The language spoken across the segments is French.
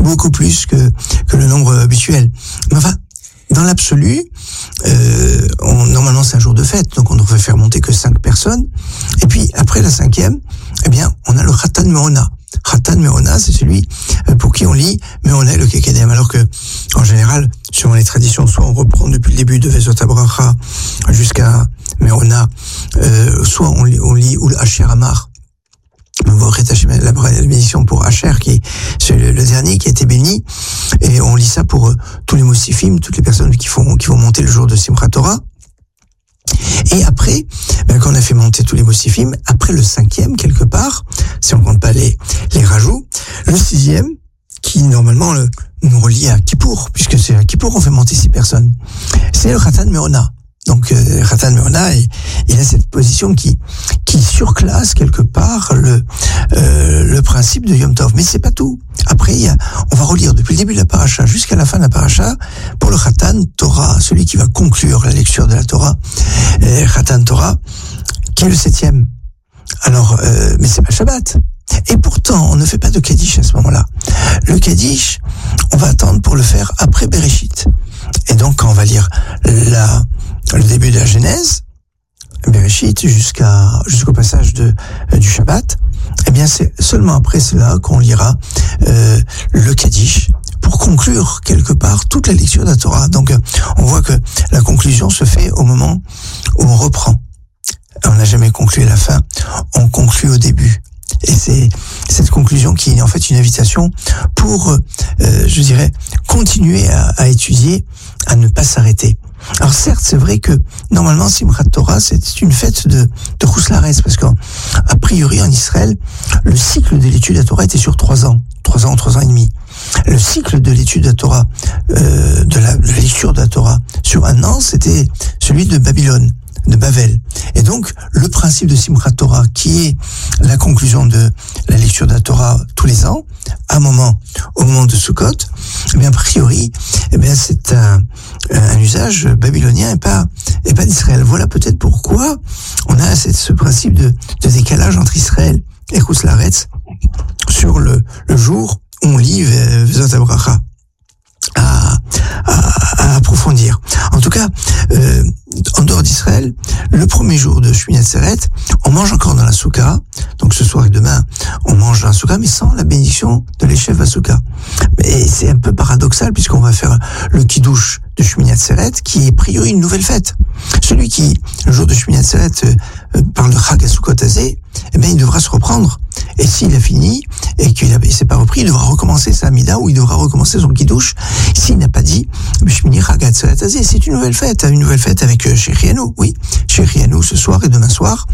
beaucoup plus que le nombre habituel. Mais enfin, dans l'absolu, normalement c'est un jour de fête, donc on ne devrait faire monter que 5 personnes. Et puis après la 5e, eh bien, on a le Khatan Meona. Khatan Meona, c'est celui pour qui on lit Meona le Kekedem. Alors que, en général, selon les traditions, soit on reprend depuis le début de Vezot Abracha jusqu'à Meona, soit on lit Ul Asher Amar. On va la bénédiction pour Asher, qui est le dernier qui a été béni, et on lit ça pour tous les Moussifim, toutes les personnes qui vont monter le jour de Simchat Torah. Et après, quand on a fait monter tous les Moussifim, après le 5e, quelque part, si on compte pas les rajouts, le 6e, qui normalement nous relie à Kippour, puisque c'est à Kippour qu'on fait monter 6 personnes, c'est le Khatan Meona. Donc Khatan Meona, il a cette position qui surclasse quelque part le principe de Yom Tov. Mais c'est pas tout. Après, on va relire depuis le début de la paracha jusqu'à la fin de la paracha pour le Khatan Torah, celui qui va conclure la lecture de la Torah, Khatan Torah, qui est le 7e. Alors, mais c'est pas Shabbat. Et pourtant, on ne fait pas de Kaddish à ce moment-là. Le Kaddish, on va attendre pour le faire après Bereshit. Et donc, quand on va lire le début de la Genèse, Bereshit, jusqu'au passage du Shabbat, eh bien, c'est seulement après cela qu'on lira le Kaddish pour conclure quelque part toute la lecture de la Torah. Donc, on voit que la conclusion se fait au moment où on reprend. On n'a jamais conclu à la fin, on conclut au début. Et c'est cette conclusion qui est en fait une invitation pour, je dirais, continuer à étudier, à ne pas s'arrêter. Alors certes, c'est vrai que normalement Simchat Torah, c'est une fête de Chutz La'aretz, parce qu'a priori en Israël, le cycle de l'étude de la Torah était sur 3 ans, 3 ans et demi. Le cycle de l'étude de la Torah, de la lecture de la Torah sur 1 an, c'était celui de Babylone, de Bavel. Et donc, le principe de Simchat Torah, qui est la conclusion de la lecture de la Torah tous les ans, au moment de Sukkot, eh bien, a priori, eh bien, c'est un usage babylonien et pas d'Israël. Voilà peut-être pourquoi on a ce principe de décalage entre Israël et Chutz La'aretz sur le jour où on lit Vezot Abracha. À approfondir. En tout cas, en dehors d'Israël, le premier jour de Shmini Atzeret, on mange encore dans la soukha. Donc ce soir et demain, on mange dans la soukha, mais sans la bénédiction de l'échef à soukha. Et c'est un peu paradoxal, puisqu'on va faire le kiddush de Shmini Atzeret, qui est a priori une nouvelle fête. Celui qui, le jour de Shmini Atzeret, parle de Chag HaSukkot Hazeh, eh bien, il devra se reprendre. Et s'il a fini, et qu'il s'est pas repris, il devra recommencer sa Amida, ou il devra recommencer son kiddush. S'il n'a pas dit, Shmini Chag HaSukkot Hazeh, c'est une nouvelle fête avec Shechianu, oui, Shechianu ce soir et demain soir,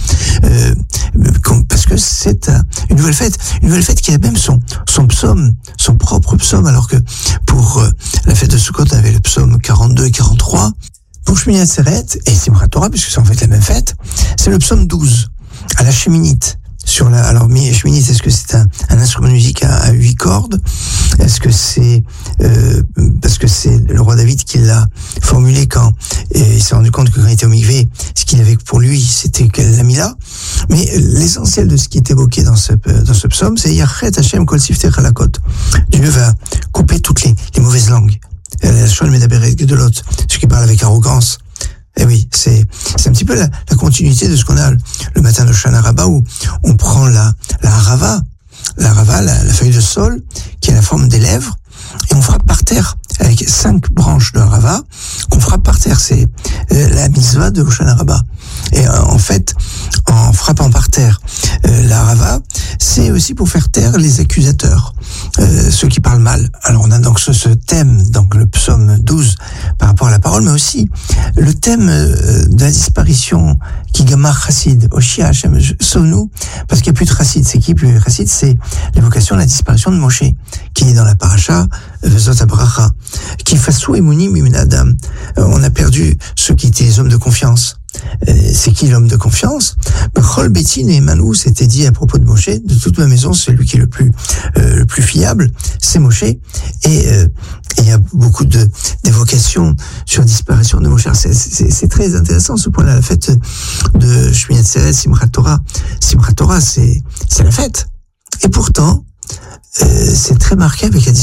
parce que c'est une nouvelle fête qui a même son psaume, son propre psaume, alors que pour la fête de Sukkot, on avait le psaume 42 et 43. Pour Shmini Atzeret et Simchat Torah, puisque c'est en fait la même fête, c'est le psaume 12, à la Sheminite. Alors, Sheminite, est-ce que c'est un instrument de musique à 8 cordes? Est-ce que c'est, parce que c'est le roi David qui l'a formulé et il s'est rendu compte que quand il était au mikvé, ce qu'il avait pour lui, c'était la Mila. Mais l'essentiel de ce qui est évoqué dans ce psaume, c'est Yachet Hashem kol siftei chalakot. Dieu va couper toutes les mauvaises langues. Shon medaberet gedolot, ceux qui parlent avec arrogance. Eh oui, c'est un petit peu la continuité de ce qu'on a le matin de Shana Rabbah, où on prend la harava, la feuille de saule, qui a la forme des lèvres, et on frappe par terre avec 5 branches de harava, qu'on frappe par terre. C'est la mitzvah de Shana Rabbah. Et en fait, en frappant par terre la harava, c'est aussi pour faire taire les accusateurs, ceux qui parlent mal. Alors on a donc ce thème, donc le psaume 12 par rapport à la parole, mais aussi le thème de la disparition qui gamar chassid, Oshia Hashem, sauve-nous, parce qu'il n'y a plus de chassid. C'est qui plus chassid? C'est l'évocation de la disparition de Moshe, qui est dans la paracha Vezot Abracha, qui fassou emunim min adam. On a perdu ceux qui étaient les hommes de confiance. C'est qui l'homme de confiance? Bechol Betin et Manou, c'était dit à propos de Moshe, de toute ma maison, celui qui est le plus fiable, c'est Moshe. Et il y a beaucoup d'évocations sur la disparition de Moshe. C'est très intéressant ce point-là, la fête de Shmini Atzeret, Simchat Torah. Simchat Torah, c'est la fête. Et pourtant, c'est très marqué avec la